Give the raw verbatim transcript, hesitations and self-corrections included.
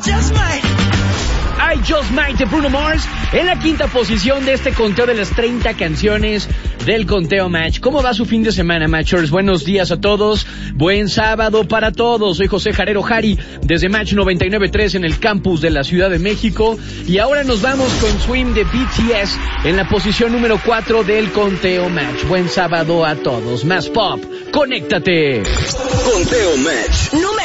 just might. I Just Might de Bruno Mars en la quinta posición de este conteo de las treinta canciones del conteo Match. ¿Cómo va su fin de semana, Matchers? Buenos días a todos, buen sábado para todos. Soy José Jarero Jari desde Match noventa y nueve punto tres en el campus de la Ciudad de México. Y ahora nos vamos con Swim de B T S en la posición número cuatro del conteo Match. Buen sábado a todos. Más pop, conéctate. Conteo Match. Número